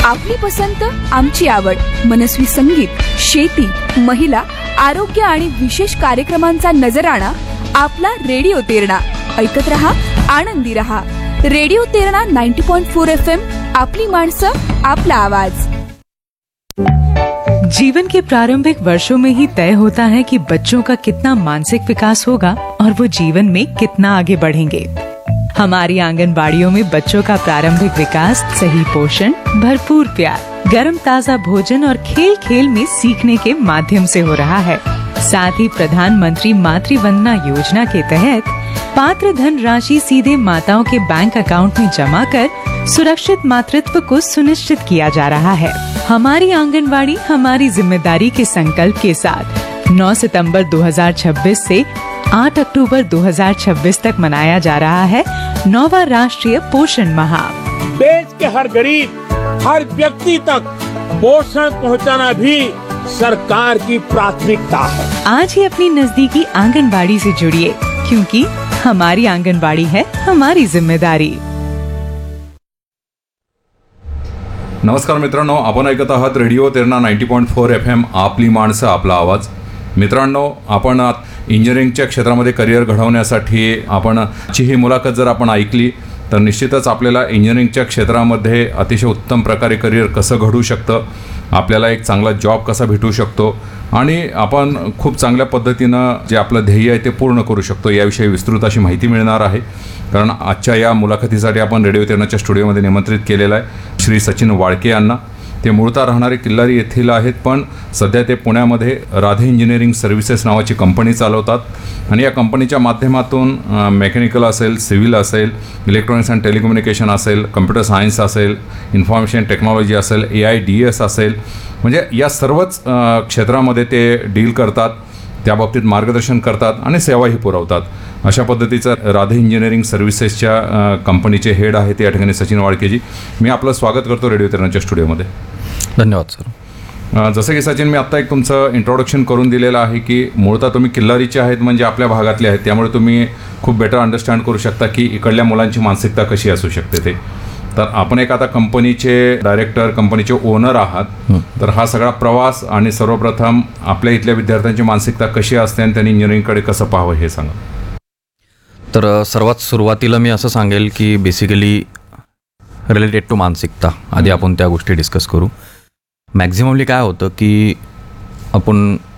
आपली पसंत आमची आवड. मनस्वी संगीत, शेती, महिला, आरोग्य आणि विशेष कार्यक्रमांचा नजराणा आपला रेडिओ तेरणा. ऐकत रहा, आनंदी रहा. Radio Terna 90.4 FM. आपली माणसं, आपला आवाज. जीवन के प्रारंभिक वर्षों में ही तय होता है कि बच्चों का कितना मानसिक विकास होगा और वो जीवन में कितना आगे बढ़ेंगे. हमारी आंगनबाड़ियों में बच्चों का प्रारंभिक विकास सही पोषण, भरपूर प्यार, गर्म ताजा भोजन और खेल खेल में सीखने के माध्यम से हो रहा है. साथ ही प्रधानमंत्री मातृ वंदना योजना के तहत पात्र धन राशि सीधे माताओं के बैंक अकाउंट में जमा कर सुरक्षित मातृत्व को सुनिश्चित किया जा रहा है. हमारी आंगनबाड़ी हमारी जिम्मेदारी के संकल्प के साथ 9 सितंबर 2026 से 8 अक्टूबर 2026 तक मनाया जा रहा है 9वां राष्ट्रीय पोषण माह. देश के हर गरीब, हर व्यक्ति तक पोषण पहुंचाना भी सरकार की प्राथमिकता है. आज ही अपनी नजदीकी आंगनबाड़ी से जुड़िए, क्योंकि हमारी आंगनबाड़ी है हमारी जिम्मेदारी. नमस्कार मित्रांनो, आपण ऐकत आहात रेडिओ तेरणा 90.4 FM. आपली माणसं, आपला आवाज. मित्रांनो, आपण इंजिनिअरिंगच्या क्षेत्रामध्ये करिअर घडवण्यासाठी आपणची ही मुलाखत जर आपण ऐकली तर निश्चितच आपल्याला इंजिनिअरिंगच्या क्षेत्रामध्ये अतिशय उत्तम प्रकारे करिअर कसं घडू शकतं, आपल्याला एक चांगला जॉब कसा भेटू शकतो आणि आपण खूप चांगल्या पद्धतीनं जे आपलं ध्येय आहे ते पूर्ण करू शकतो याविषयी विस्तृत अशी माहिती मिळणार आहे. कारण आजच्या या मुलाखतीसाठी आपण रेडिओ तेरणाच्या स्टुडिओमध्ये निमंत्रित केलेलं आहे श्री सचिन वाळके यांना. ते मूळतः राहणारे किल्लारी येथील आहेत, पण सध्या ते पुण्यामध्ये राधे इंजिनिअरिंग सर्व्हिसेस नावाची कंपनी चालवतात आणि या कंपनीच्या माध्यमातून मेकॅनिकल असेल, सिव्हिल असेल, इलेक्ट्रॉनिक्स अँड टेलिकम्युनिकेशन असेल, कम्प्युटर सायन्स असेल, इन्फॉर्मेशन टेक्नॉलॉजी असेल, AIDS असेल, म्हणजे या सर्वच क्षेत्रामध्ये ते डील करतात, त्याबाबतीत मार्गदर्शन करतात आणि सेवाही पुरवतात. अशा पद्धतीचं राधे इंजिनिअरिंग सर्व्हिसेसच्या कंपनीचे हेड आहे ते या ठिकाणी सचिन वाळकेजी. मी आपलं स्वागत करतो रेडिओ तेरणाच्या स्टुडिओमध्ये. धन्यवाद सर. जसं की सचिन, मी आत्ता एक तुमचं इंट्रोडक्शन करून दिलेलं आहे की मूळतः तुम्ही किल्लारीचे आहेत, म्हणजे आपल्या भागातले आहेत, त्यामुळे तुम्ही खूप बेटर अंडरस्टँड करू शकता की इकडल्या मुलांची मानसिकता कशी असू शकते ते. तर आपण एक आता कंपनीचे डायरेक्टर, कंपनीचे ओनर आहात, तर हा सगळा प्रवास आणि सर्वप्रथम आपल्या इथल्या विद्यार्थ्यांची मानसिकता कशी असते आणि त्यांनी इंजिनिअरिंगकडे कसं पाहावं हे सांगा. तर सर्वात सुरुवातीला मी असं सांगेल की बेसिकली रिलेटेड टू मानसिकता आधी आपण त्या गोष्टी डिस्कस करू. मॅक्झिममली काय होतं की आपण